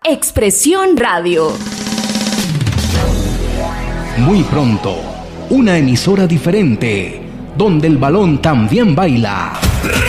Expresión Radio. Muy pronto, una emisora diferente, donde el balón también baila.